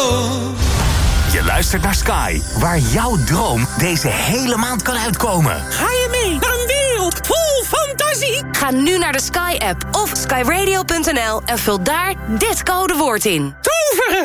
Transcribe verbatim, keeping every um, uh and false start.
Je luistert naar Sky, waar jouw droom deze hele maand kan uitkomen. Ga je mee naar een wereld vol fantasie? Ga nu naar de Sky-app of sky radio punt n l en vul daar dit codewoord in. Toveren!